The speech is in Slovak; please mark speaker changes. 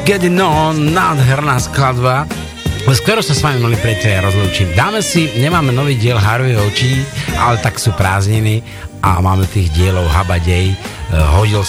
Speaker 1: Getting On, nádherná skladba, s ktorou sa s vami, milí priatelia, rozlúčim. Nemáme nový diel Harveyho očí, ale tak sú prázdniny a máme tých dielov habadej. Hodil